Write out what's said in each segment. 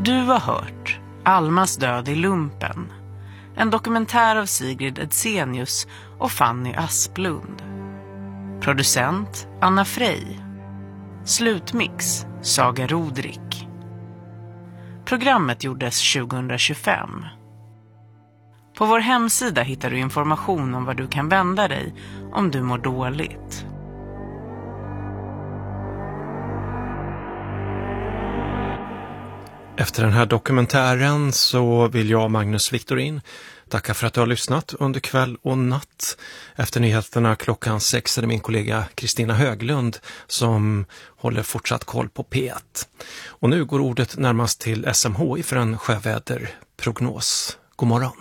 Du har hört Almas död i lumpen, en dokumentär av Sigrid Edsenius och Fanny Asplund. Producent Anna Frey. Slutmix Saga Rodrik. Programmet gjordes 2025. På vår hemsida hittar du information om var du kan vända dig om du mår dåligt. Efter den här dokumentären så vill jag, Magnus Victorin, tacka för att du har lyssnat under kväll och natt. Efter nyheterna klockan 6 är det min kollega Kristina Höglund som håller fortsatt koll på P1. Och nu går ordet närmast till SMHI för en sjöväderprognos. God morgon.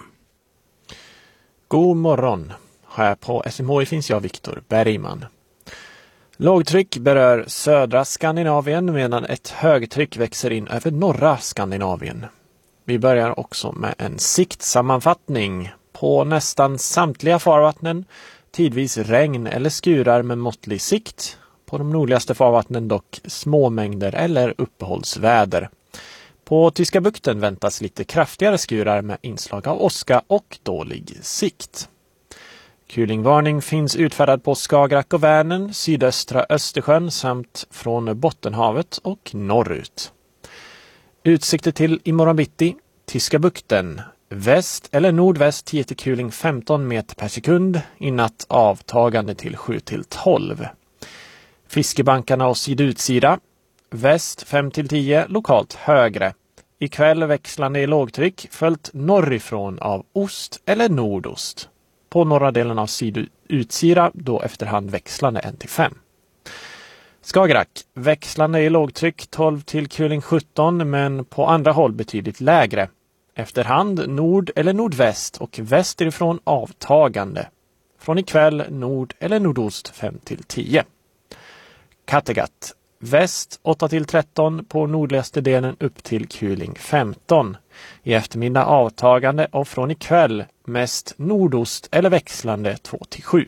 God morgon. Här på SMHI finns jag, Viktor Bergman. Lågtryck berör södra Skandinavien medan ett högtryck växer in över norra Skandinavien. Vi börjar också med en siktsammanfattning. På nästan samtliga farvattnen, tidvis regn eller skurar med måttlig sikt. På de nordligaste farvattnen dock små mängder eller uppehållsväder. På Tyska bukten väntas lite kraftigare skurar med inslag av åska och dålig sikt. Kulingvarning finns utfärdad på Skagerrak och Vänern, sydöstra Östersjön samt från Bottenhavet och norrut. Utsikter till imorgon bitti, Tyska bukten, väst eller nordväst 10 till kuling 15 meter per sekund, i natt avtagande till 7 till 12. Fiskebankarna och sydutsida, väst 5 till 10, lokalt högre. Ikväll växlande i lågtryck, följt norrifrån av ost eller nordost. På norra delen av sydutsida då efterhand växlande 1 till 5. Skagerrak, växlande i lågtryck 12 till kuling 17 men på andra håll betydligt lägre. Efterhand nord eller nordväst och västerifrån avtagande. Från ikväll nord eller nordost 5 till 10. Kattegatt, väst 8 till 13 på nordligaste delen upp till kuling 15. I eftermiddag avtagande och från ikväll mest nordost eller växlande 2 till 7.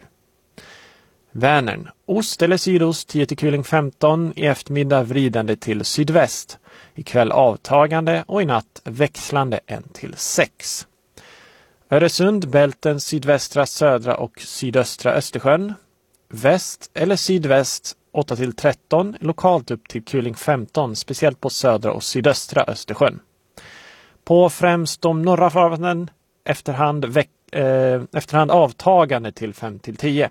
Vänern, ost eller sydost 10 till kuling 15, i eftermiddag vridande till sydväst. Ikväll avtagande och i natt växlande 1 till 6. Öresund, bälten sydvästra, södra och sydöstra Östersjön. Väst eller sydväst 8 till 13, lokalt upp till kuling 15, speciellt på södra och sydöstra Östersjön. På främst de norra farvattnen efterhand avtagande till 5 till 10.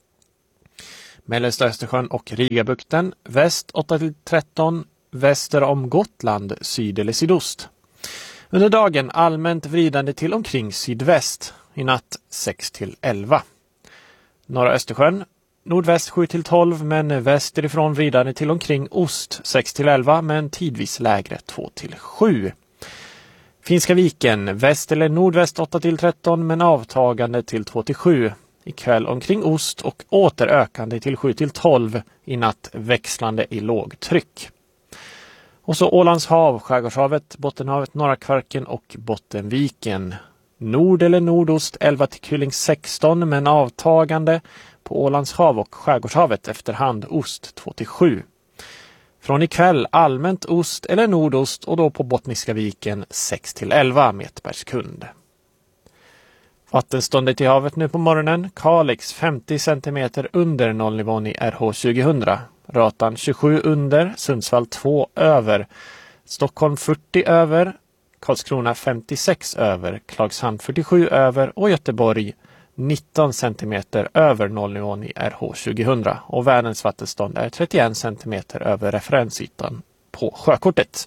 Mellersta Östersjön och Rigabukten, väst 8 till 13, väster om Gotland, syd eller sydost. Under dagen allmänt vridande till omkring sydväst, i natt 6 till 11. Norra Östersjön, nordväst 7 till 12 men västerifrån vridande till omkring ost 6 till 11 men tidvis lägre 2 till 7. Finska viken, väst eller nordväst 8 till 13 men avtagande till 2 till 7. Ikväll omkring ost och återökande till 7 till 12, i natt växlande i lågtryck. Och så Ålands hav, Skärgårdshavet, Bottenhavet, Norra Kvarken och Bottenviken. Nord eller nordost 11 till kuling 16 men avtagande på Ålands hav och Skärgårdshavet efterhand ost 2 till 7. Från ikväll allmänt ost eller nordost och då på Bottniska viken 6 till 11 meter per sekund. Vattenståndet i havet nu på morgonen, Kalix 50 cm under nollnivån i RH 2000. Ratan 27 under, Sundsvall 2 över, Stockholm 40 över, Karlskrona 56 över, Klagshamn 47 över och Göteborg 19 cm över nollnivån i RH 2000. Och Vänerns vattenstånd är 31 cm över referensytan på sjökortet.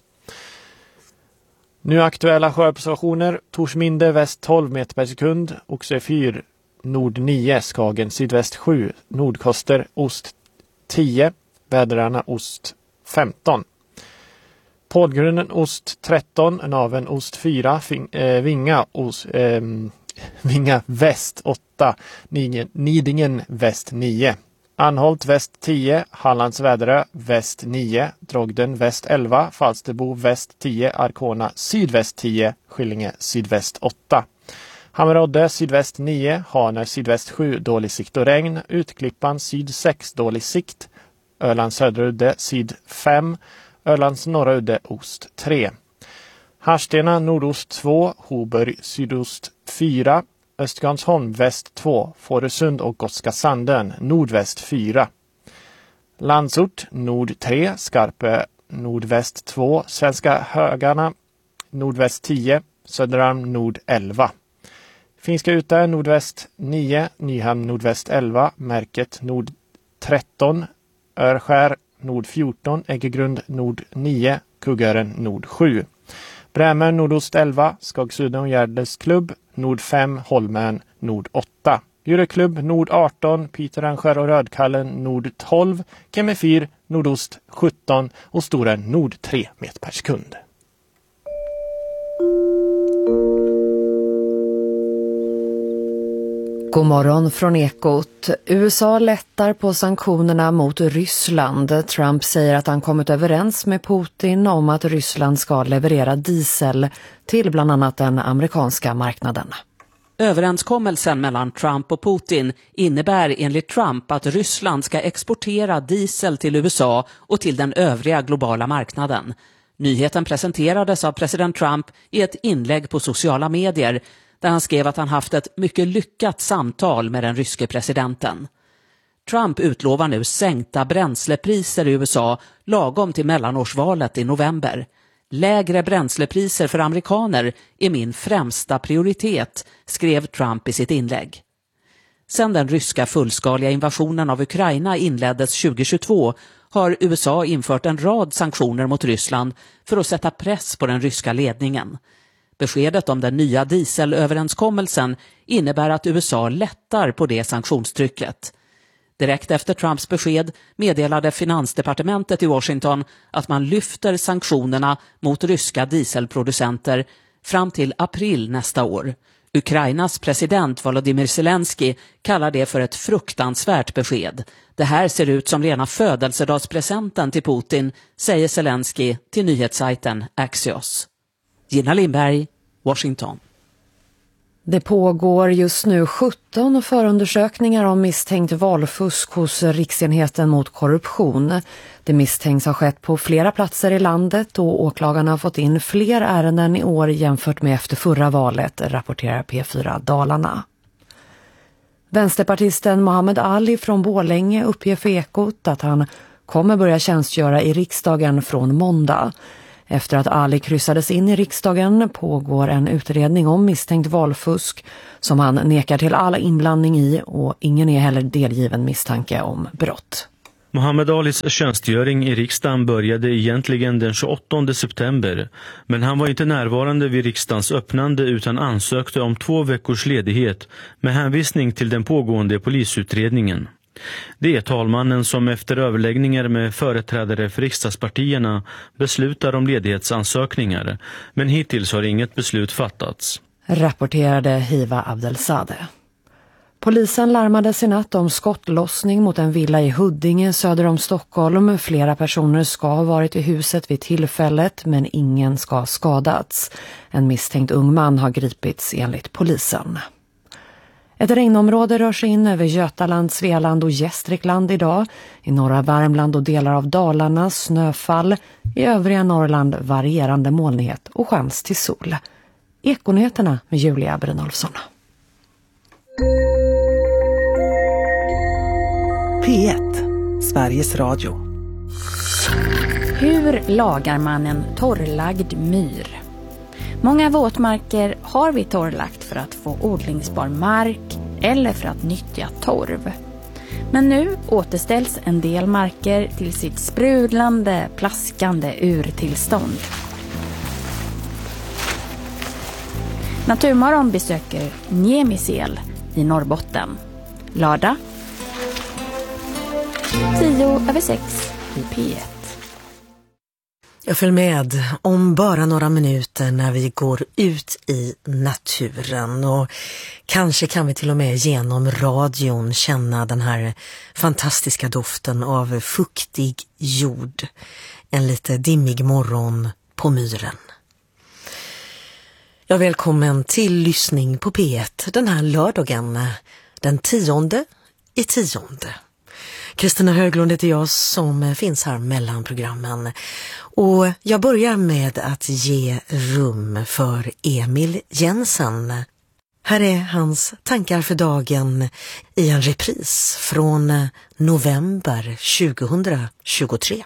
Nu aktuella sjöobservationer: Torsminde väst 12 meter per sekund, Oxö 4, nord 9, Skagen sydväst 7, Nordkoster ost 10, Väderarna ost 15. Pålgrunden ost 13, Naven ost 4, Vinga väst 8, Nidingen väst 9. Anholt väst 10, Hallands Väderö väst 9, Drogden väst 11, Falsterbo väst 10, Arkona sydväst 10, Skillinge sydväst 8. Hammerodde sydväst 9, Haner sydväst 7, dålig sikt och regn, Utklippan syd 6, dålig sikt, Ölands södra udde syd 5, Ölands norra udde ost 3. Harstena nordost 2, Hoberg sydost 4, Östgansholm väst 2, Fårösund och Gotska Sanden nordväst 4. Landsort nord 3, Skarpe nordväst 2, Svenska Högarna nordväst 10, Söderarm nord 11. Finska Ute nordväst 9, Nyhamn nordväst 11, Märket nord 13, Örskär nord 14, Äggegrund nord 9, Kugören nord 7. Brämö nordost 11, Skagsudden och Gärdesklubb nord 5, Holmön nord 8. Djureklubb nord 18, Piteranskär och Rödkallen nord 12, Kemefyr nordost 17 och Storen nord 3 meter per sekund. God morgon från Ekot. USA lättar på sanktionerna mot Ryssland. Trump säger att han kommit överens med Putin om att Ryssland ska leverera diesel till bland annat den amerikanska marknaden. Överenskommelsen mellan Trump och Putin innebär enligt Trump att Ryssland ska exportera diesel till USA och till den övriga globala marknaden. Nyheten presenterades av president Trump i ett inlägg på sociala medier där han skrev att han haft ett mycket lyckat samtal med den ryske presidenten. Trump utlovar nu sänkta bränslepriser i USA lagom till mellanårsvalet i november. Lägre bränslepriser för amerikaner är min främsta prioritet, skrev Trump i sitt inlägg. Sedan den ryska fullskaliga invasionen av Ukraina inleddes 2022 har USA infört en rad sanktioner mot Ryssland för att sätta press på den ryska ledningen. Beskedet om den nya dieselöverenskommelsen innebär att USA lättar på det sanktionstrycket. Direkt efter Trumps besked meddelade finansdepartementet i Washington att man lyfter sanktionerna mot ryska dieselproducenter fram till april nästa år. Ukrainas president Volodymyr Zelensky kallar det för ett fruktansvärt besked. Det här ser ut som rena födelsedagspresenten till Putin, säger Zelensky till nyhetssajten Axios. Gina Lindberg, Washington. Det pågår just nu 17 förundersökningar om misstänkt valfusk hos Riksenheten mot korruption. Det misstänks ha skett på flera platser i landet och åklagarna har fått in fler ärenden i år jämfört med efter förra valet, rapporterar P4 Dalarna. Vänsterpartisten Mohammed Ali från Borlänge uppger för Ekot att han kommer börja tjänstgöra i riksdagen från måndag. Efter att Ali kryssades in i riksdagen pågår en utredning om misstänkt valfusk som han nekar till alla inblandning i och ingen är heller delgiven misstanke om brott. Mohammed Alis tjänstgöring i riksdagen började egentligen den 28 september, men han var inte närvarande vid riksdagens öppnande utan ansökte om 2 veckors ledighet med hänvisning till den pågående polisutredningen. Det är talmannen som efter överläggningar med företrädare för riksdagspartierna beslutar om ledighetsansökningar, men hittills har inget beslut fattats. Rapporterade Hiva Abdelsade. Polisen larmades i natt om skottlossning mot en villa i Huddinge söder om Stockholm. Flera personer ska ha varit i huset vid tillfället men ingen ska ha skadats. En misstänkt ung man har gripits enligt polisen. Ett regnområde rör sig in över Götaland, Svealand och Gästrikland idag. I norra Värmland och delar av Dalarna snöfall. I övriga Norrland varierande molnighet och chans till sol. Ekonyheterna med Julia Brynolfsson. P1, Sveriges Radio. Hur lagar man en torrlagd myr? Många våtmarker har vi torrlagt för att få odlingsbar mark eller för att nyttja torv. Men nu återställs en del marker till sitt sprudlande, plaskande urtillstånd. Naturmorgon besöker Niemisel i Norrbotten. Lördag 5:10 i P1. Jag följer med om bara några minuter när vi går ut i naturen och kanske kan vi till och med genom radion känna den här fantastiska doften av fuktig jord. En lite dimmig morgon på myren. Ja, välkommen till lyssning på P1 den här lördagen den 10/10. Kristina Höglund heter jag som finns här mellan programmen. Och jag börjar med att ge rum för Emil Jensen. Här är hans tankar för dagen i en repris från november 2023.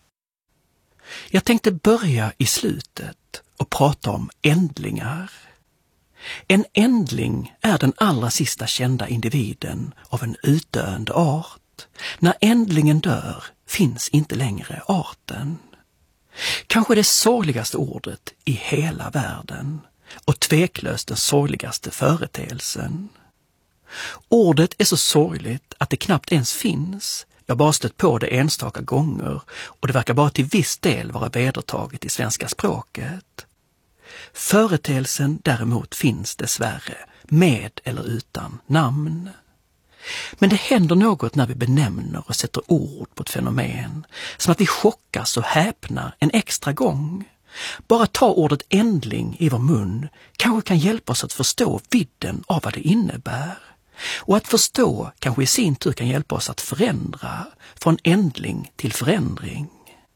Jag tänkte börja i slutet och prata om ändlingar. En ändling är den allra sista kända individen av en utdöende art. När ändlingen dör finns inte längre arten. Kanske det sorgligaste ordet i hela världen och tveklöst den sorgligaste företeelsen. Ordet är så sorgligt att det knappt ens finns. Jag har bara stött på det enstaka gånger och det verkar bara till viss del vara vedertaget i svenska språket. Företeelsen däremot finns dessvärre, med eller utan namn. Men det händer något när vi benämner och sätter ord på ett fenomen, som att vi chockas och häpnar en extra gång. Bara ta ordet ändling i vår mun kanske kan hjälpa oss att förstå vidden av vad det innebär. Och att förstå kanske i sin tur kan hjälpa oss att förändra, från ändling till förändring.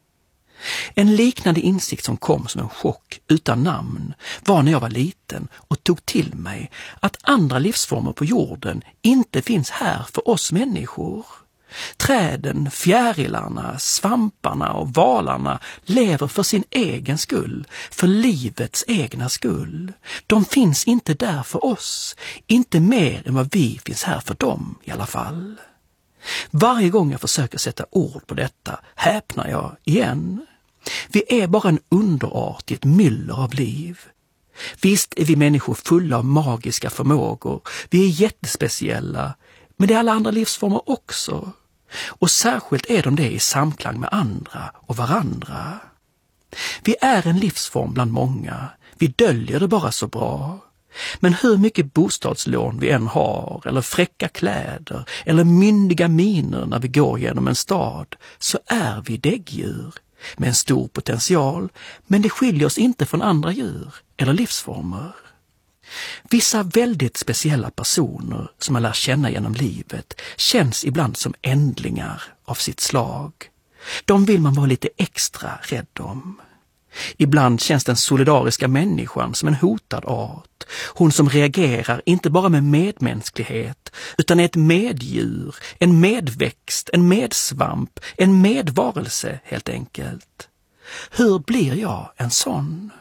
En liknande insikt som kom som en chock utan namn var när jag var liten och tog till mig att andra livsformer på jorden inte finns här för oss människor. Träden, fjärilarna, svamparna och valarna lever för sin egen skull, för livets egna skull. De finns inte där för oss, inte mer än vad vi finns här för dem i alla fall. Varje gång jag försöker sätta ord på detta häpnar jag igen. Vi är bara en underart i ett myller av liv. Visst är vi människor fulla av magiska förmågor, vi är jättespeciella, men det är alla andra livsformer också. Och särskilt är de det i samklang med andra och varandra. Vi är en livsform bland många, vi döljer det bara så bra. Men hur mycket bostadslån vi än har, eller fräcka kläder, eller myndiga miner när vi går genom en stad, så är vi däggdjur med en stor potential, men det skiljer oss inte från andra djur eller livsformer. Vissa väldigt speciella personer som man lär känna genom livet känns ibland som ändlingar av sitt slag. De vill man vara lite extra rädd om. Ibland känns den solidariska människan som en hotad art. Hon som reagerar inte bara med medmänsklighet utan är ett meddjur, en medväxt, en medsvamp, en medvarelse helt enkelt. Hur blir jag en sån?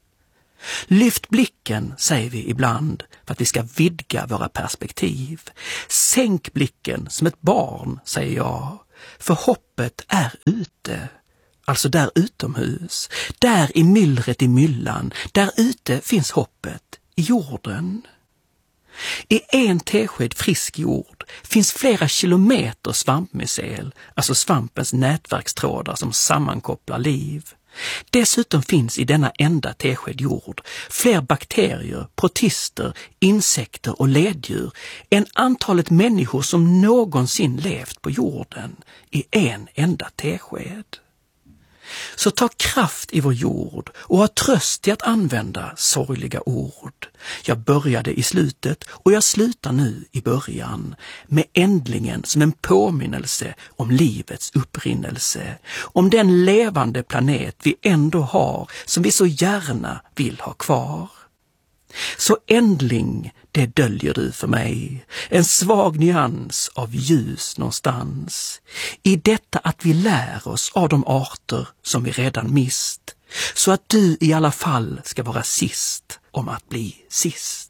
Lyft blicken, säger vi ibland, för att vi ska vidga våra perspektiv. Sänk blicken som ett barn, säger jag, för hoppet är ute. Alltså där utomhus, där i myllret i myllan, där ute finns hoppet, i jorden. I en tesked frisk jord finns flera kilometer svampmycel, alltså svampens nätverkstrådar som sammankopplar liv. Dessutom finns i denna enda tesked jord fler bakterier, protister, insekter och leddjur än antalet människor som någonsin levt på jorden i en enda tesked. Så ta kraft i vår jord och ha tröst i att använda sorgliga ord. Jag började i slutet och jag slutar nu i början med ändlingen som en påminnelse om livets upprinnelse, om den levande planet vi ändå har som vi så gärna vill ha kvar. Så ändling, det döljer du för mig, en svag nyans av ljus någonstans. I detta att vi lär oss av de arter som vi redan mist, så att du i alla fall ska vara sist om att bli sist.